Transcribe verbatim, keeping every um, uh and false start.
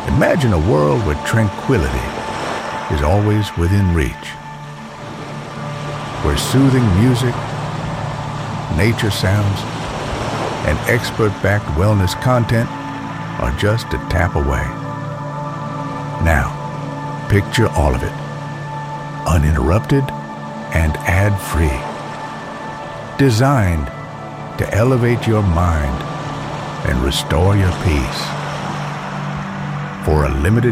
Imagine a world where tranquility is always within reach, where soothing music, nature sounds, and expert-backed wellness content are just a tap away. Now, picture all of it, uninterrupted and ad-free. Designed to elevate your mind and restore your peace. For a limited